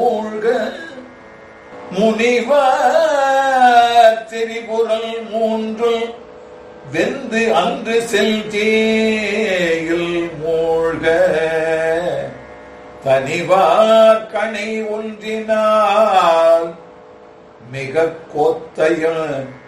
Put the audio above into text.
மூழ்க முனிவர் திரிபுரல் மூன்று வெந்து அன்று செல்தேயில் மூழ்க தனிவார் கணை ஒன்றினால் மிக கோத்தைய